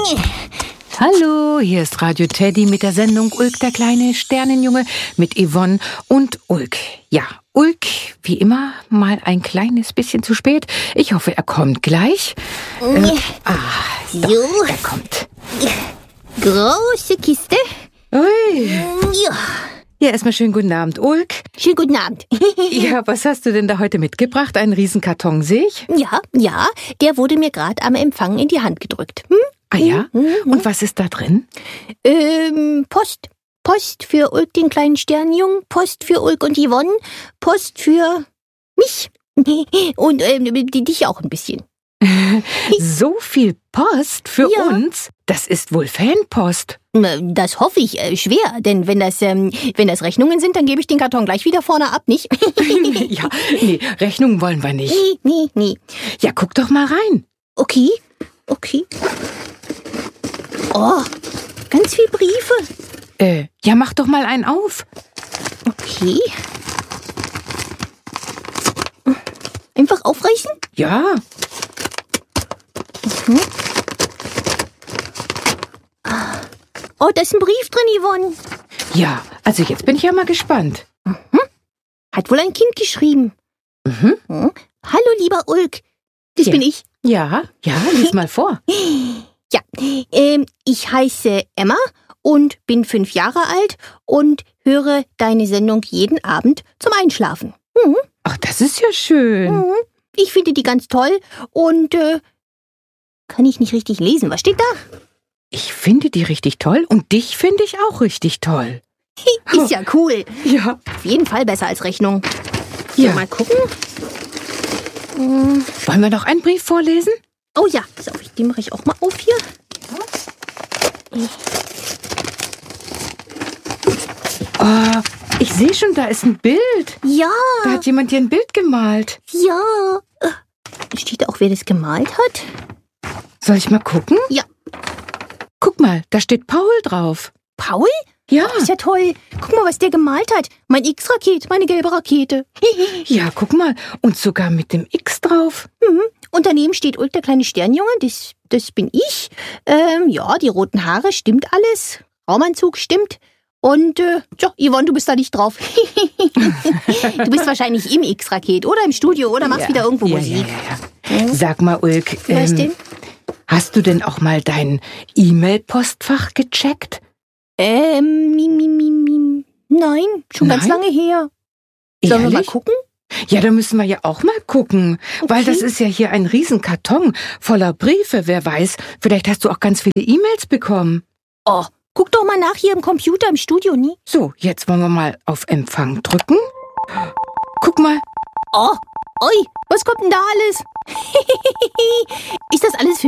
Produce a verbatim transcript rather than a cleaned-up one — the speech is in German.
Hallo, hier ist Radio Teddy mit der Sendung Ulk, der kleine Sternenjunge, mit Yvonne und Ulk. Ja, Ulk, wie immer, mal ein kleines bisschen zu spät. Ich hoffe, er kommt gleich. Äh, ah, doch, So. er kommt. Große Kiste. Ui. Ja. Ja, erstmal schönen guten Abend, Ulk. Schönen guten Abend. Ja, was hast du denn da heute mitgebracht? Einen Riesenkarton, sehe ich? Ja, ja, der wurde mir gerade am Empfang in die Hand gedrückt. Hm? Ah ja? Mhm. Und was ist da drin? Ähm, Post. Post für Ulk, den kleinen Sternenjungen. Post für Ulk und Yvonne. Post für mich. Und ähm, die, dich auch ein bisschen. So viel Post für Ja. uns? Das ist wohl Fanpost. Das hoffe ich äh, schwer, denn wenn das, ähm, wenn das Rechnungen sind, dann gebe ich den Karton gleich wieder vorne ab, nicht? Ja, nee, Rechnungen wollen wir nicht. Nee, nee, nee. Ja, guck doch mal rein. Okay, okay. Oh, ganz viele Briefe. Äh, ja, mach doch mal einen auf. Okay. Einfach aufreißen? Ja. Oh, da ist ein Brief drin, Yvonne. Ja, also jetzt bin ich ja mal gespannt. Hat wohl ein Kind geschrieben. Mhm. Hm? Hallo, lieber Ulk. Das Ja. bin ich. Ja, ja, lies mal vor. Ja, ähm, ich heiße Emma und bin fünf Jahre alt und höre deine Sendung jeden Abend zum Einschlafen. Mhm. Ach, das ist ja schön. Mhm. Ich finde die ganz toll und äh, kann ich nicht richtig lesen. Was steht da? Ich finde die richtig toll und dich finde ich auch richtig toll. Ist ja cool. Ja. Auf jeden Fall besser als Rechnung. So, Ja. mal gucken. Hm. Wollen wir noch einen Brief vorlesen? Oh ja, so, den mache ich auch mal auf hier. Oh, ich sehe schon, da ist ein Bild. Ja, Da hat jemand hier ein Bild gemalt. ja. Äh, Steht da auch, wer das gemalt hat? Soll ich mal gucken? Ja. Guck mal, da steht Paul drauf. Paul? Ja, Ist ja toll. Guck mal, was der gemalt hat. Mein X-Raket, meine gelbe Rakete. ja, guck mal. Und sogar mit dem X drauf. Mhm. Und daneben steht Ulk, der kleine Sternjunge. Das, das bin ich. Ähm, ja, die roten Haare, stimmt alles. Raumanzug, stimmt. Und, äh, tja, Yvonne, du bist da nicht drauf. Du bist wahrscheinlich im X-Raket oder im Studio oder machst Ja. wieder irgendwo ja, Musik. Ja, ja, ja. Sag mal, Ulk, Was ähm, denn? hast du denn auch mal dein E-Mail-Postfach gecheckt? Ähm, mim, mim, mim, mim. Nein, schon ganz Nein? lange her. Sollen wir mal Ehrlich? gucken? Ja, da müssen wir ja auch mal gucken, weil Okay. das ist ja hier ein Riesenkarton voller Briefe. Wer weiß, vielleicht hast du auch ganz viele E-Mails bekommen. Oh, guck doch mal nach hier im Computer im Studio, nie? So, jetzt wollen wir mal auf Empfang drücken. Guck mal, Oh, oi, was kommt denn da alles? Ist das alles für